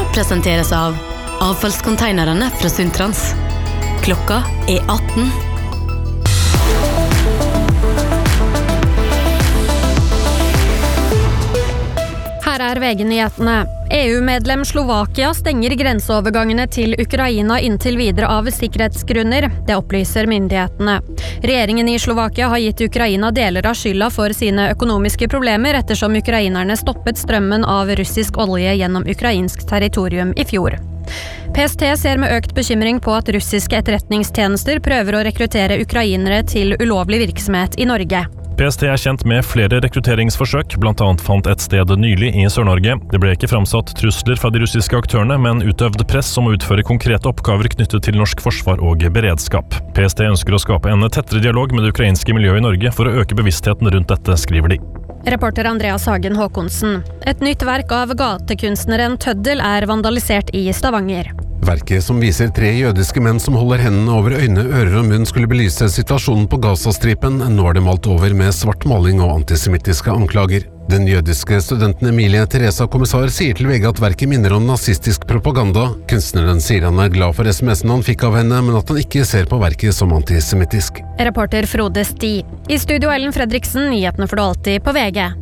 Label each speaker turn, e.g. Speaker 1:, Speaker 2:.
Speaker 1: presenteres av avfallskonteinerne fra Sundtrans. Klokka 18.
Speaker 2: Her VG-nyhetene. EU-medlem Slovakia stenger grenseovergangene til Ukraina inntil videre av sikkerhetsgrunner. Det opplyser myndighetene. Regjeringen i Slovakia har gitt Ukraina deler av skylda for sine økonomiske problemer ettersom ukrainerne stoppet strømmen av russisk olje gjennom ukrainsk territorium i fjor. PST ser med økt bekymring på at russiske etterretningstjenester prøver å rekruttere ukrainere til ulovlig virksomhet i Norge.
Speaker 3: PST er kjent med flere rekrutteringsforsøk, blant annet fant et sted nylig i Sør-Norge. Det ble ikke framsatt trusler fra de russiske aktørene, men utøvde press om å utføre konkrete oppgaver knyttet til norsk forsvar og beredskap. PST ønsker å skape en tettere dialog med det ukrainske miljøet i Norge for å øke bevisstheten rundt dette, skriver de.
Speaker 2: Reporter Andreas Hagen Håkonsen. Et nytt verk av gatekunstneren Tøddel er vandalisert i Stavanger.
Speaker 4: Verket som viser 3 jødiske menn som holder hendene over øyne, ører og munn skulle belyse situasjonen på Gazastripen. Nå er det malt over med svart maling og antisemittiske anklager. Den jødiske studenten Emilie Teresa Kommissar sier til VG at verket minner om nazistisk propaganda. Kunstneren sier han er glad for SMS-en han fikk av henne, men at han ikke ser på verket som antisemittisk.
Speaker 2: Reporter Frode Sti. I studio Ellen Fredriksen, nyhetene får du alltid på VG.